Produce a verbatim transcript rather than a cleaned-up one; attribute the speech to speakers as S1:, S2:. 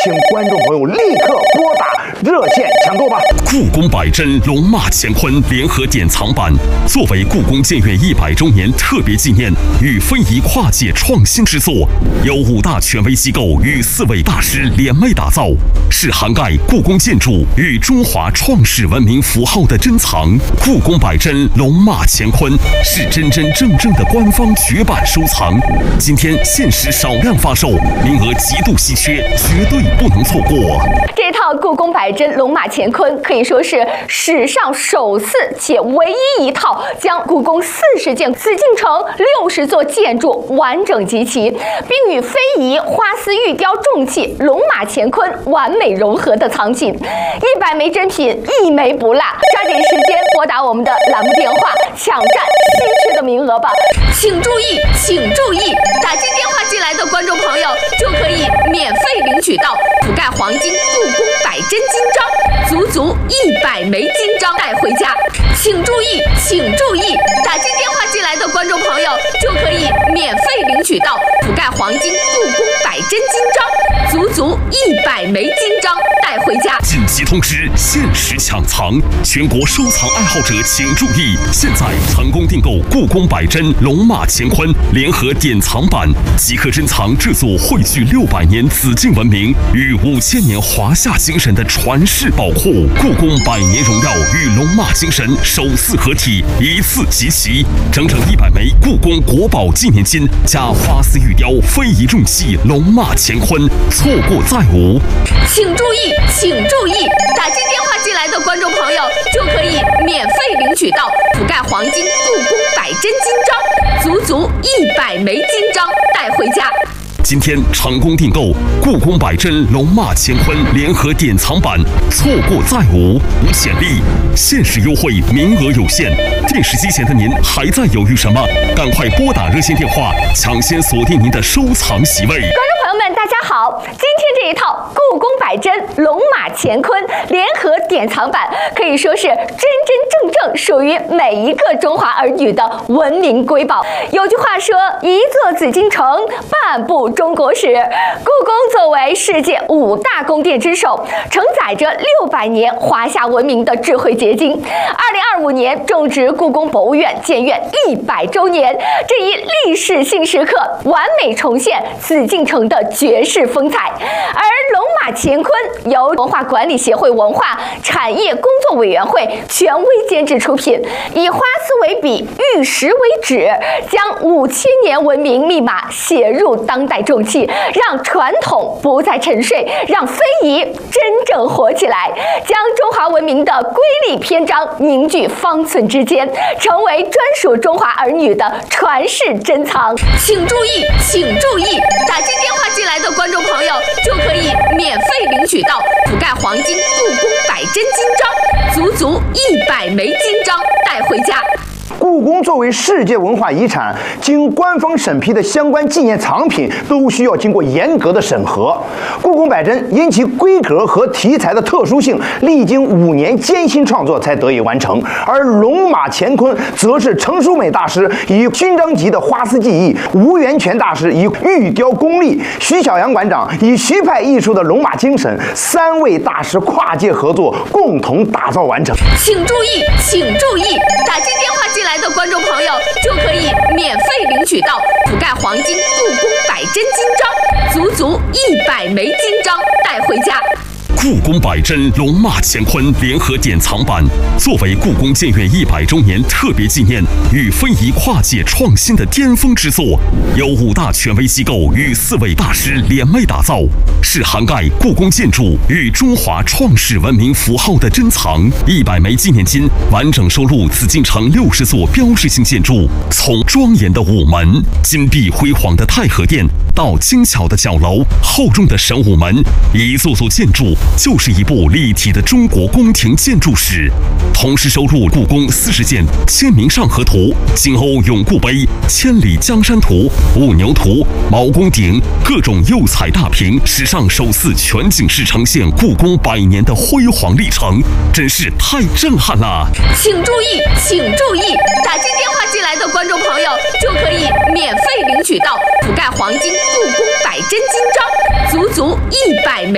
S1: 请观众朋友立刻拨打热线抢购吧。
S2: 故宫百珍龙马乾坤联合典藏版，作为故宫建院一百周年特别纪念与非遗跨界创新之作，由五大权威机构与四位大师联袂打造，是涵盖故宫建筑与中华创世文明符号的珍藏。故宫百珍龙马乾坤是真真正正的官方绝版收藏，今天限时少量发售，名额极度稀缺，绝对不能错过。
S3: 这套故宫百珍龙马乾坤可以说是史上首次且唯一一套将故宫四十件紫禁城六十座建筑完整集齐，并与非遗、花丝、玉雕、重器、龙马乾坤完美融合的藏品。一百枚珍品，一枚不落，抓紧时间拨打我们的栏目电话，抢占稀缺的名额吧！请注意，请注意，打进电话进来的观众朋友就可以免费领取到覆盖黄金故宫百珍金章，足足一百枚金章带回家。请注意，请注意，打进电话进来的观众朋友就可以免费领取到覆盖黄金故宫百珍金章，足足一百枚金章带回家。
S2: 紧急通知，限时抢藏，全国收藏爱好者请注意！现在成功订购故宫百珍龙马乾坤联合典藏版，即可珍藏这座汇聚六百年紫禁文明与五千年华夏精神的传世宝库。故宫百年荣耀与龙马精神首次合体，一次集齐，整整一百枚故宫国宝纪念金加花丝玉雕非遗重器龙马乾坤，错过再无。
S3: 请注意，请注意，打进电话进来的观众朋友就可以免费领取到覆盖黄金故宫百珍金章，足足一百枚金章带回家。
S2: 今天成功订购故宫百珍龙马乾坤联合典藏版，错过再无，无潜力，限时优惠，名额有限。电视机前的您还在犹豫什么？赶快拨打热线电话，抢先锁定您的收藏席位。
S3: 观众朋友们，大家好！今天这一套故宫百珍龙马乾坤联合典藏版，可以说是真真正正属于每一个中华儿女的文明瑰宝。有句话说：“一座紫禁城，半部中国史。”故宫作为世界五大宫殿之首，承载着六百年华夏文明的智慧结晶。二零二五年正值故宫博物院建院一百周年，这一历史性时刻，完美重现紫禁城的绝世风采。而龙马乾坤由文化管理协会文化产业工作委员会权威监制出品，以花丝为笔，玉石为纸，将五千年文明密码写入当代重器，让传统不再沉睡，让非遗真正活起来，将中华文明的瑰丽篇章凝聚方寸之间，成为专属中华儿女的传世珍藏。请注意，请注意，打进电话进来的观众朋友就可以免费领取到覆盖黄金故宫百珍金章，足足一百枚金章带回家。
S1: 故宫作为世界文化遗产，经官方审批的相关纪念藏品都需要经过严格的审核。故宫百珍因其规格和题材的特殊性，历经五年艰辛创作才得以完成。而龙马乾坤则是程淑美大师以勋章级的花丝技艺，吴元泉大师以玉雕功力，徐小阳馆长以徐派艺术的龙马精神，三位大师跨界合作，共同打造完成。
S3: 请注意，请注意，打进电话进来的观众朋友就可以免费领取到覆盖黄金故宫百珍金章，足足一百枚金章带回家。
S2: 故宫百珍龙马乾坤联合典藏版，作为故宫建院一百周年特别纪念与非遗跨界创新的巅峰之作，由五大权威机构与四位大师联袂打造，是涵盖故宫建筑与中华创世文明符号的珍藏。一百枚纪念金完整收录紫禁城六十座标志性建筑，从庄严的午门、金碧辉煌的太和殿，到精巧的角楼、厚重的神武门，一座座建筑就是一部立体的中国宫廷建筑史。同时收录故宫四十件《清明上河图》、金瓯咏故碑、千里江山图、五牛图、毛公鼎各种釉彩大屏，史上首次全景式呈现故宫百年的辉煌历程，真是太震撼了！
S3: 请注意，请注意，打进电话进来的观众朋友就可以免费领取到覆盖黄金故宫百珍金章，足足一百枚。